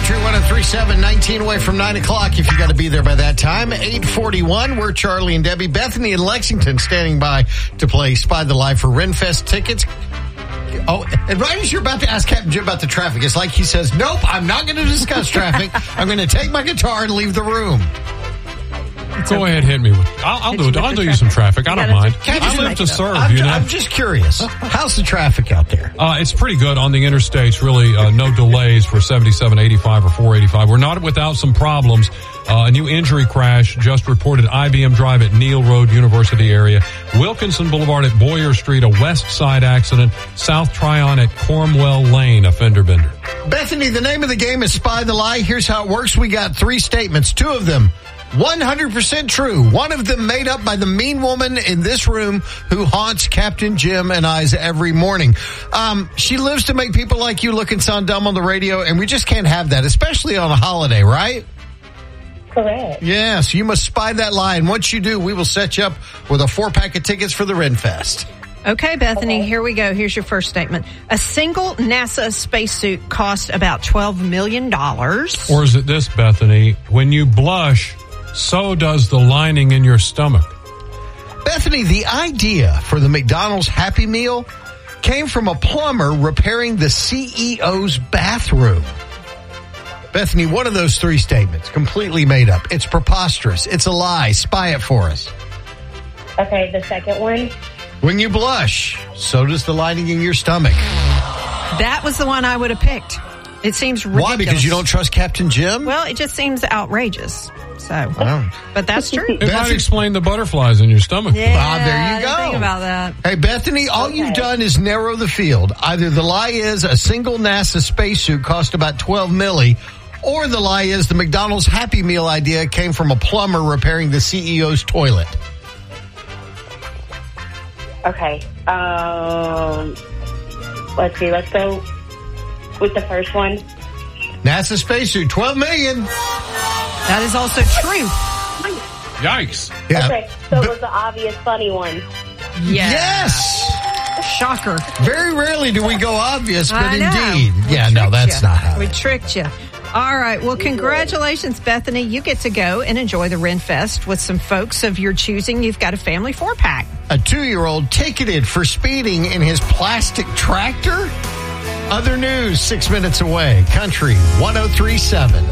Country 103.7, 19 away from 9 o'clock if you got to be there by that time. 8:41, we're Charlie and Debbie. Bethany in Lexington standing by to play Spy the Lie for Renfest tickets. Oh, and right as you're about to ask Captain Jim about the traffic, it's like he says, nope, I'm not going to discuss traffic. I'm going to take my guitar and leave the room. Go ahead, hit me with. I'll do you some traffic. I don't mind. I live to serve. I'm just curious. How's the traffic out there? It's pretty good on the interstates. Really, no delays for 77, 85, or 485. We're not without some problems. A new injury crash just reported IBM Drive at Neal Road, University area. Wilkinson Boulevard at Boyer Street, a west side accident. South Tryon at Cornwell Lane, a fender bender. Bethany, the name of the game is Spy the Lie. Here's how it works. We got 3 statements. 2 of them 100% true. 1 of them made up by the mean woman in this room who haunts Captain Jim and I's every morning. She lives to make people like you look and sound dumb on the radio, and we just can't have that, especially on a holiday, right? Correct. Yes, you must spy that lie, and once you do, we will set you up with a 4-pack of tickets for the Renfest. Okay, Bethany, here we go. Here's your first statement. A single NASA spacesuit cost about $12 million. Or is it this, Bethany? When you blush, so does the lining in your stomach. Bethany, the idea for the McDonald's Happy Meal came from a plumber repairing the CEO's bathroom. Bethany, one of those 3 statements, completely made up. It's preposterous. It's a lie. Spy it for us. Okay, the second one. When you blush, so does the lining in your stomach. That was the one I would have picked. It seems ridiculous. Why? Because you don't trust Captain Jim? Well, it just seems outrageous. So, but that's true. It might explain the butterflies in your stomach. Yeah, there you go. Think about that. Hey, Bethany, all you've done is narrow the field. Either the lie is a single NASA spacesuit cost about $12 million, or the lie is the McDonald's Happy Meal idea came from a plumber repairing the CEO's toilet. Okay. Let's see. Let's go with the first one. NASA spacesuit, $12 million. That is also true. Yikes. Yeah. Okay, so it was the obvious funny one. Yeah. Yes. Shocker. Very rarely do we go obvious, but I know. indeed. Yeah, no, that's not how. We tricked you. All right. Well, congratulations, Bethany. You get to go and enjoy the Renfest with some folks of your choosing. You've got a family 4-pack. A 2-year-old ticketed for speeding in his plastic tractor? Other news 6 minutes away. Country 103.7.